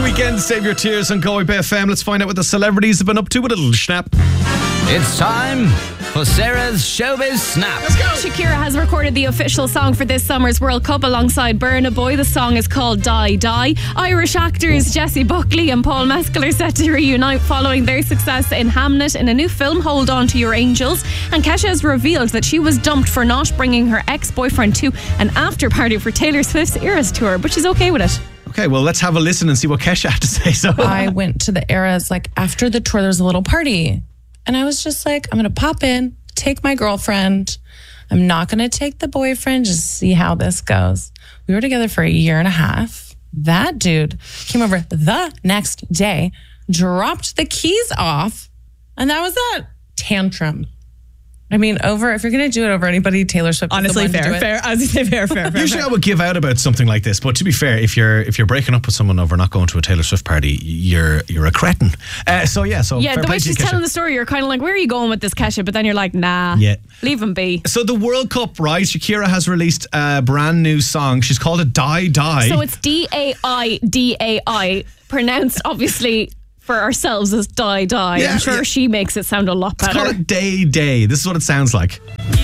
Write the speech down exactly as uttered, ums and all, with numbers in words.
the weekend. Save your tears on Galway Bay F M. Let's find out what the celebrities have been up to with a little snap. It's time for Sarah's Showbiz Snap. Let's go. Shakira has recorded the official song for this summer's World Cup alongside Burna Boy. The song is called Die Die. Irish actors Jessie Buckley and Paul Mescal are set to reunite following their success in Hamnet in a new film, Hold On To Your Angels. And Kesha has revealed that she was dumped for not bringing her ex-boyfriend to an after party for Taylor Swift's Eras tour, but she's okay with it. Okay, well, let's have a listen and see what Kesha had to say. So I went to the Eras, like after the tour, there was a little party. And I was just like, I'm going to pop in, take my girlfriend. I'm not going to take the boyfriend, just see how this goes. We were together for a year and a half. That dude came over the next day, dropped the keys off, and that was it. Tantrum. I mean, over, if you're going to do it over anybody, Taylor Swift. Honestly, is the one fair, to do it. fair. I was going to say fair, fair, fair. usually fair. I would give out about something like this, but to be fair, if you're if you're breaking up with someone over not going to a Taylor Swift party, you're you're a cretin. Uh, so yeah, so Yeah, fair the play way to you, she's Kesha. telling the story, you're kind of like, where are you going with this, Kesha? But then you're like, nah, Yeah. leave him be. So the World Cup, right? Shakira has released a brand new song. She's called it Die Die. So it's D A I D A I, pronounced obviously for ourselves as Die Die. Yeah, I'm sure yeah. she makes it sound a lot Let's call better. it Day Day. This is what it sounds like.